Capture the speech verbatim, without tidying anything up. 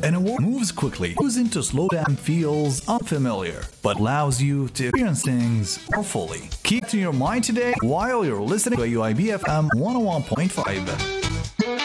and a world moves quickly. Choosing to slow down feels unfamiliar, but allows you to experience things more fully. Keep it in your mind today while you're listening to A U I B F M one oh one point five.